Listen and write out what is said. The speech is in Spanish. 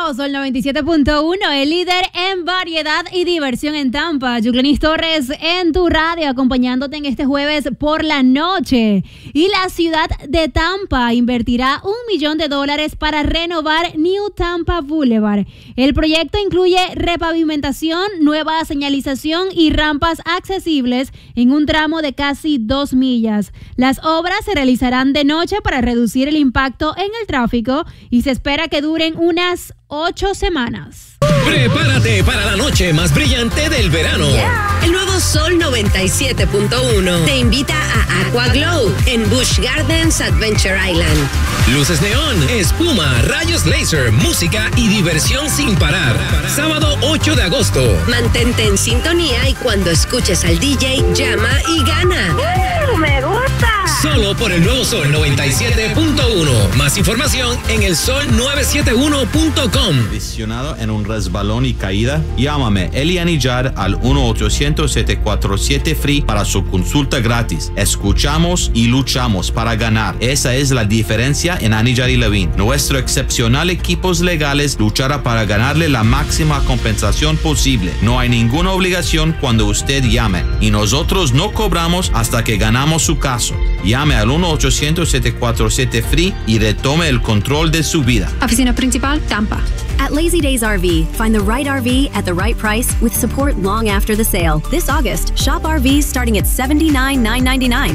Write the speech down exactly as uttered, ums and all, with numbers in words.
Nuevo Sol noventa y siete punto uno, el líder en variedad y diversión en Tampa. Yuclenis Torres en tu radio, acompañándote en este jueves por la noche. Y la ciudad de Tampa invertirá un millón de dólares para renovar New Tampa Boulevard. El proyecto incluye repavimentación, nueva señalización y rampas accesibles en un tramo de casi dos millas. Las obras se realizarán de noche para reducir el impacto en el tráfico y se espera que duren unas ocho semanas. Prepárate para la noche más brillante del verano. Yeah. El nuevo Sol noventa y siete punto uno te invita a Aqua Glow en Busch Gardens Adventure Island. Luces neón, espuma, rayos láser, música y diversión sin parar. Sábado ocho de agosto. Mantente en sintonía y cuando escuches al D J, llama y gana. Uh, ¡Me gusta! Solo por el nuevo Sol noventa y siete punto uno. Más información en el sol nueve siete uno punto com. Visionado en un resbalón y caída, llámame Elian Iyar al uno ochocientos siete cuatro siete F R E E para su consulta gratis. Escuchamos y luchamos para ganar. Esa es la diferencia en Anillar y Levine. Nuestro excepcional equipos legales luchará para ganarle la máxima compensación posible. No hay ninguna obligación cuando usted llame y nosotros no cobramos hasta que ganamos su caso. Llame al uno ochocientos siete cuatro siete F R E E y retome el control de su vida. Oficina principal, Tampa. At Lazy Days R V, find the right R V at the right price with support long after the sale. This August, shop R Vs starting at seventy-nine thousand nine hundred ninety-nine dollars.